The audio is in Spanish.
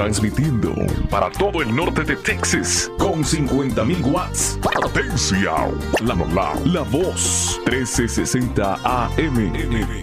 transmitiendo para todo el norte de Texas con 50.000 watts. Potencia. La voz 1360 AM.